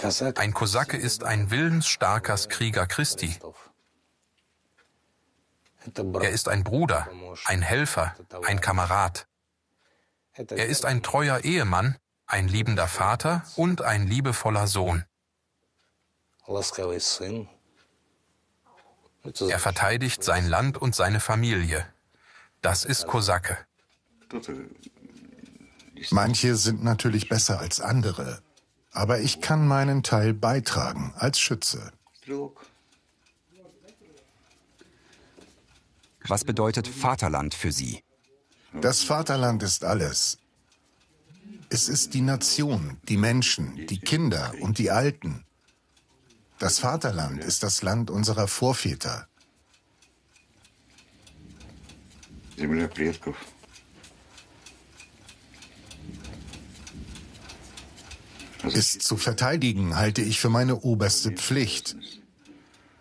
Ein Kosake ist ein willensstarker Krieger Christi. Er ist ein Bruder, ein Helfer, ein Kamerad. Er ist ein treuer Ehemann, ein liebender Vater und ein liebevoller Sohn. Er verteidigt sein Land und seine Familie. Das ist Kosake. Manche sind natürlich besser als andere, aber ich kann meinen Teil beitragen als Schütze. Was bedeutet Vaterland für Sie? Das Vaterland ist alles. Es ist die Nation, die Menschen, die Kinder und die Alten. Das Vaterland ist das Land unserer Vorväter. Es zu verteidigen, halte ich für meine oberste Pflicht.